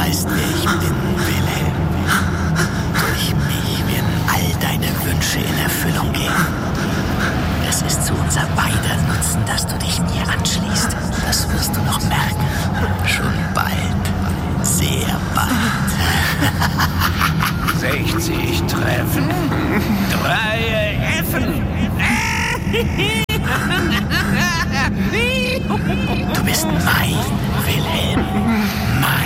weißt, wer ich bin, Wilhelm. Durch mich werden all deine Wünsche in Erfüllung gehen. Es ist zu unser beider Nutzen, dass du dich mir anschließt. Das wirst du noch merken. Schon bald. Sehr bald. 60 Treffen. 3 Effen. Du bist mein, Wilhelm. Mein.